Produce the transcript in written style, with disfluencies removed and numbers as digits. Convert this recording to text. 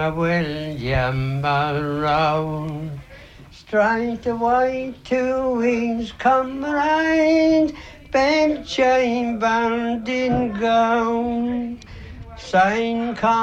William round. Strike the white two wings come round, bedchamber bound in gown. Sign